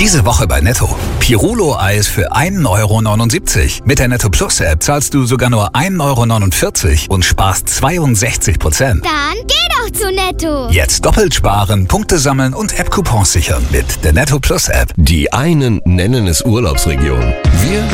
Diese Woche bei Netto. Pirulo-Eis für 1,79 €. Mit der Netto Plus App zahlst du sogar nur 1,49 € und sparst 62%. Dann geh doch zu Netto. Jetzt doppelt sparen, Punkte sammeln und App-Coupons sichern mit der Netto Plus App. Die einen nennen es Urlaubsregion. Wir